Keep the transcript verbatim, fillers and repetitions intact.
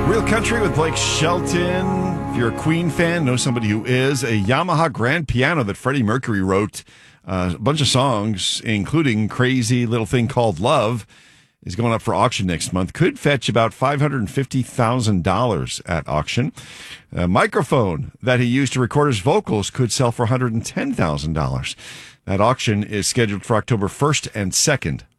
Real Country with Blake Shelton. If you're a Queen fan, know somebody who is. A Yamaha grand piano that Freddie Mercury wrote. Uh, a bunch of songs, including Crazy Little Thing Called Love, is going up for auction next month. Could fetch about five hundred fifty thousand dollars at auction. A microphone that he used to record his vocals could sell for one hundred ten thousand dollars. That auction is scheduled for October first and second.